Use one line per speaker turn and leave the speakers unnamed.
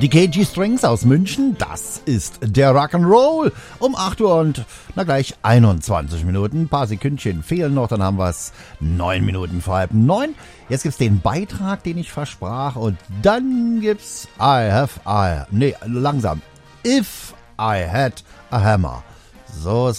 Die KG Strings aus München, das ist der Rock'n'Roll. Um 8 Uhr und gleich 21 Minuten. Ein paar Sekündchen fehlen noch, dann haben wir es 9 Minuten vor 8:30. Jetzt gibt's den Beitrag, den ich versprach, und dann gibt's If I Had a Hammer. So, es